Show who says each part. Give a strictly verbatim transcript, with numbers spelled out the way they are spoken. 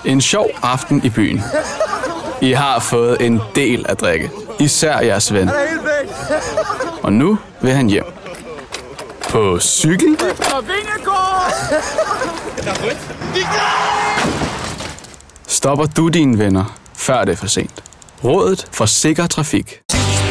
Speaker 1: En sjov aften i byen. I har fået en del at drikke. Især jeres ven. Og nu vil han hjem. På cykel? Stopper du dine venner, før det er for sent. Rådet for sikker trafik.